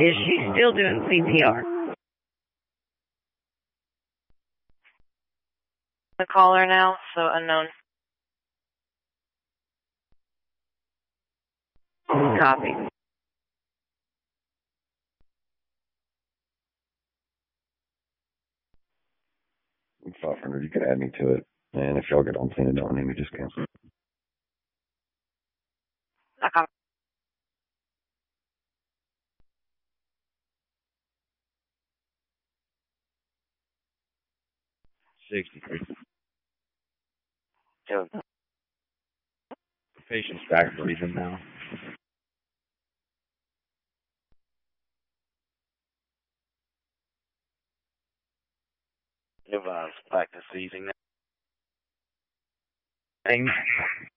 Is she still doing CPR? The caller now, so unknown. Copy. I'm 500. You can add me to it. And if y'all get on clean and don't need me, just cancel. Okay. Go. The patient's back breathing now. Your vibe's back to seizing.